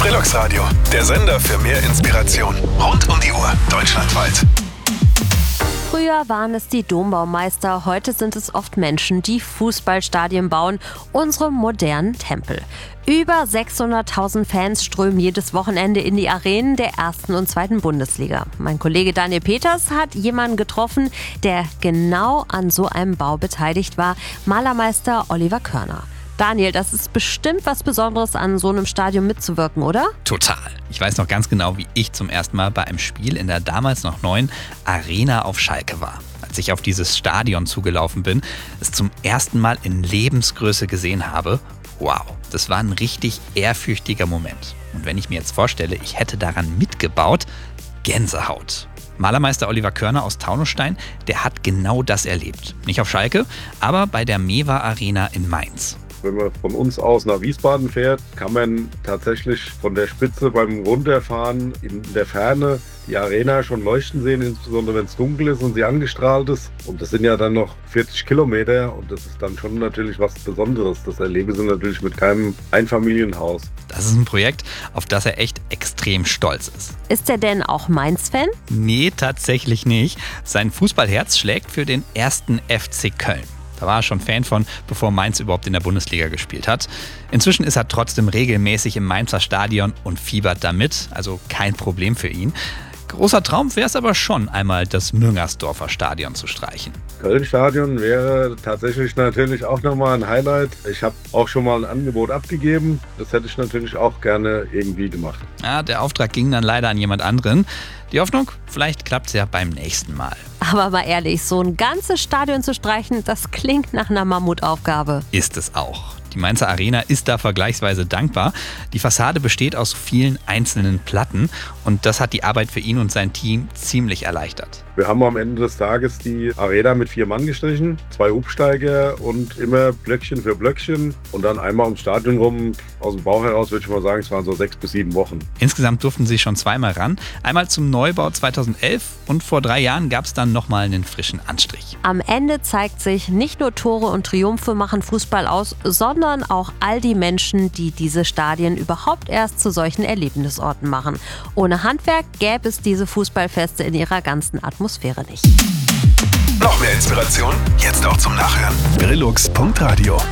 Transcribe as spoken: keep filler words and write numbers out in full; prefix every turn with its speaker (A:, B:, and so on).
A: Brillux Radio, der Sender für mehr Inspiration. Rund um die Uhr, deutschlandweit.
B: Früher waren es die Dombaumeister, heute sind es oft Menschen, die Fußballstadien bauen, unsere modernen Tempel. Über sechshunderttausend Fans strömen jedes Wochenende in die Arenen der ersten und zweiten Bundesliga. Mein Kollege Daniel Peters hat jemanden getroffen, der genau an so einem Bau beteiligt war, Malermeister Oliver Körner. Daniel, das ist bestimmt was Besonderes, an so einem Stadion mitzuwirken, oder?
C: Total. Ich weiß noch ganz genau, wie ich zum ersten Mal bei einem Spiel in der damals noch neuen Arena auf Schalke war. Als ich auf dieses Stadion zugelaufen bin, es zum ersten Mal in Lebensgröße gesehen habe, wow, das war ein richtig ehrfürchtiger Moment. Und wenn ich mir jetzt vorstelle, ich hätte daran mitgebaut, Gänsehaut. Malermeister Oliver Körner aus Taunusstein, der hat genau das erlebt. Nicht auf Schalke, aber bei der Mewa Arena in Mainz.
D: Wenn man von uns aus nach Wiesbaden fährt, kann man tatsächlich von der Spitze beim Runterfahren in der Ferne die Arena schon leuchten sehen, insbesondere wenn es dunkel ist und sie angestrahlt ist. Und das sind ja dann noch vierzig Kilometer und das ist dann schon natürlich was Besonderes. Das erleben sie natürlich mit keinem Einfamilienhaus.
C: Das ist ein Projekt, auf das er echt extrem stolz ist.
B: Ist er denn auch Mainz-Fan?
C: Nee, tatsächlich nicht. Sein Fußballherz schlägt für den ersten F C Köln. Da war er schon Fan von, bevor Mainz überhaupt in der Bundesliga gespielt hat. Inzwischen ist er trotzdem regelmäßig im Mainzer Stadion und fiebert damit, also kein Problem für ihn. Großer Traum wäre es aber schon, einmal das Müngersdorfer Stadion zu streichen.
D: Köln-Stadion wäre tatsächlich natürlich auch nochmal ein Highlight. Ich habe auch schon mal ein Angebot abgegeben. Das hätte ich natürlich auch gerne irgendwie gemacht.
C: Ja, der Auftrag ging dann leider an jemand anderen. Die Hoffnung, vielleicht klappt es ja beim nächsten Mal.
B: Aber mal ehrlich, so ein ganzes Stadion zu streichen, das klingt nach einer Mammutaufgabe.
C: Ist es auch. Die Mainzer Arena ist da vergleichsweise dankbar. Die Fassade besteht aus vielen einzelnen Platten und das hat die Arbeit für ihn und sein Team ziemlich erleichtert.
D: Wir haben am Ende des Tages die Arena mit vier Mann gestrichen, zwei Hubsteiger und immer Blöckchen für Blöckchen und dann einmal ums Stadion rum. Aus dem Bauch heraus würde ich mal sagen, es waren so sechs bis sieben Wochen.
C: Insgesamt durften sie schon zweimal ran. Einmal zum Neubau zweitausendelf und vor drei Jahren gab es dann nochmal einen frischen Anstrich.
B: Am Ende zeigt sich, nicht nur Tore und Triumphe machen Fußball aus, sondern auch all die Menschen, die diese Stadien überhaupt erst zu solchen Erlebnisorten machen. Ohne Handwerk gäbe es diese Fußballfeste in ihrer ganzen Atmosphäre nicht.
A: Noch mehr Inspiration? Jetzt auch zum Nachhören. Brillux Punkt Radio